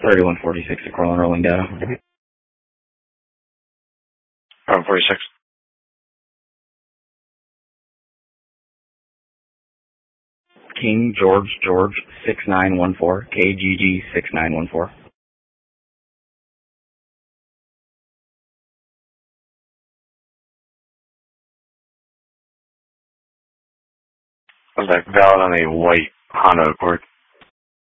3146 to Corlin rolling data. 46. King George George 6914, KGG 6914. Was that valid on a white Honda Accord?